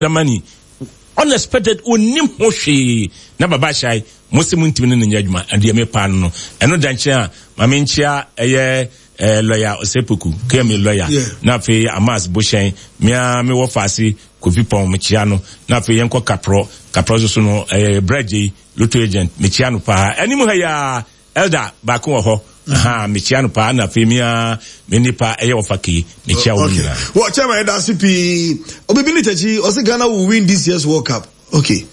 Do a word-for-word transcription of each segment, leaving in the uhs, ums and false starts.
money unexpected onim ho hwe na baba shai mosimu ntimi ne nya adwuma ade me pa no eno danche a ma me nchia eye lawyer Osepoku kemi lawyer na fe Amas Boshen mia me wo fase Kofi Pon me chia no na fe yenko kapro kapro so no bread lotto agent me chia no pa animu ha ya elder ba ko ho aha me chia no pa na fe mia me nipa eye wo fake me chia wo nyina wo chairman da C P obibilitachi o say Ghana will win this year's World Cup. Okay.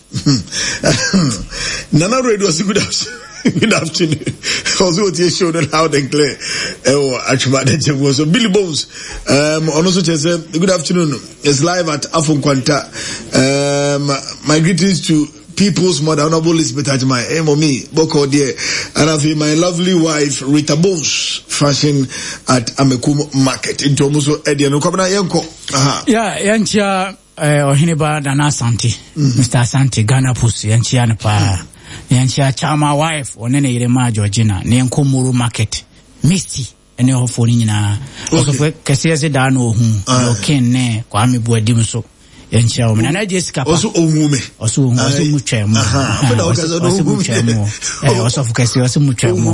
Nana Radio was good afternoon. Good afternoon. Also, what you showed loud and clear. Oh, actually, so Billy Bones. Um, also said good afternoon. It's live at Afon Kwanta. Um, my greetings to People's Mother, Honorable Elizabeth Ajimai, eh, mommy, Boko dear, and I feel my lovely wife Rita Bones, fashion at Amekum Market in Tomuso Ediano Kabana Yanko. Aha. Yeah, Yancha. Uh, Ohiniba Dana Santi, mm-hmm. Mister Santi, Ghana Pussy, and Chiana Pa, and Chia Chama wife, or Nene Irema Georgina, Nenkomuru Market, Misty, and your phone. Also, Cassias Dano, whom, no Ken, ne, Kwame Buadimuso, and Chia, and I just got also Omume, also Muchemo, also Muchemo, also Cassias Muchemo,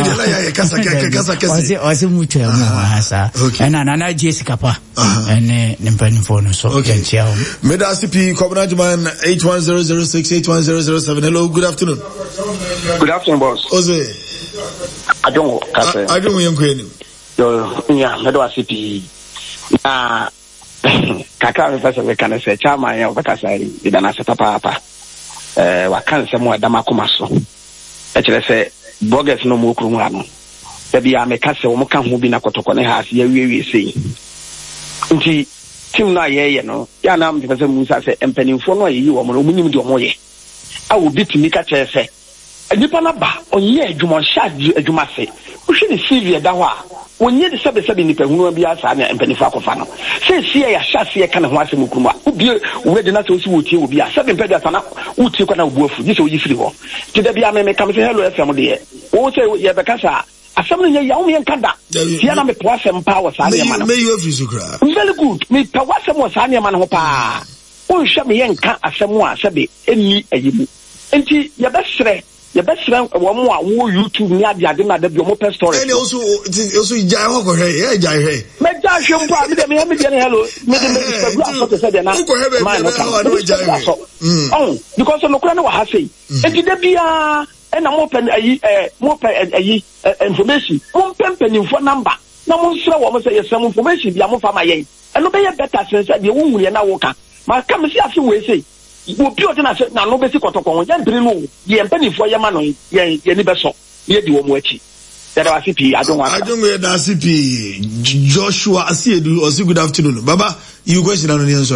also Muchemo, and Anna Jessica Pa. And Nimpani phone so okay. Meda C P Kobnajman eight one zero zero six eight one zero zero seven. Hello, good afternoon. Good afternoon, boss. Oze. I don't know. I don't know you. Yo, yeah, Meda C P. Na kaka mfasa wekana se chama ya wakasa idana se papa hapa. Eh wakanse mu adama komaso. E kire se bloggers no mu okuru ano. Ebi ya mekase wo muka ho bi na kotokone ha ase ya wiewie sei. Nti tim na yeye no ya na am tefese musa se empanimfo no ayi wo mo no munim de wo ye a wo bitimi ka chefe anipa na ba onye adwuma sha adwuma se wo hwe ne C V da ho a onye de sebe sebe nipa hunu bia sa na empanimfo akofa no se sie ya sha se ka ne ho asem kuruma obi wo de na se wo si wo tie obi a sebe mpeda sana wo tie kwa na wo buafu ji se wo yifiri ho ti da bia me me kam se hello F M de ye wo se ye be kasa asem no ya wo me nkada tia na me po asem pa wo sa na ma no me you office kra very good me pa wo asem wo sa na ma no pa wo hwe me ye nka asem wo asebe eni ayibu enti ya be sre ya be sre wo mo a wo YouTube ni ade ade na da bi mo post story eni also also jai ho ko he e jai he me ja hwe mpo a me de me me de hello me de me Instagram photo say de na ma no jai oh because no kura na wa ha sei enti da bia and I'm open a more information. One penny for number. No one sure what say some information. The amount of my yen. And no better sense that the woman and I walk. My come see as you say. You pure to us now. No basic protocol. Yan brinu. The penny for your man. Yan Yenibeso. Ye do mochi. That I C P. I don't want. I don't wear that C P. Joshua, I see you. Also, good afternoon, Baba. You question on the answer.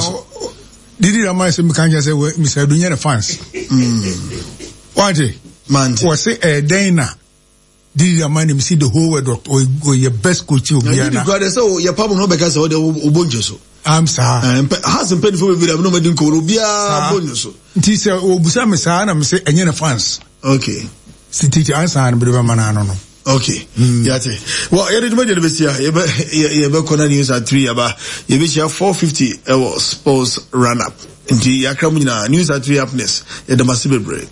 Did you remind me? Can you say, Mister Dunya fans? What man was say a Dana did your man see the whole world or your best coach of Guyana? So your papa no because of the Ubunjo. I'm sorry. Hasn't paid for me. I'm not doing Corubia Bunjo. Tis a Obusam San, I'm say any fans. Okay. City answer and Manano. Okay. Yate. Well, I didn't imagine this year. You have a news at three about you wish you have four fifty sports run up. Into Yakramina news at three happiness. You the massive break.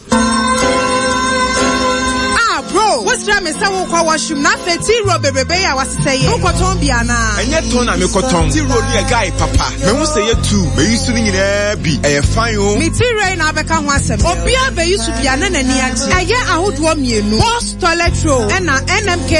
What's me say wo kwa washroom na fe ti ro bebebe ya wasese ye wo koton bia na enye ton na me koton ti ro ni e guy papa me hu say ye two me yisu ni nyina bi e fine o mi ti re na beka ho asem obi a be yisu bia na nani agye eye ahodo mienu post toilet roll and na N M K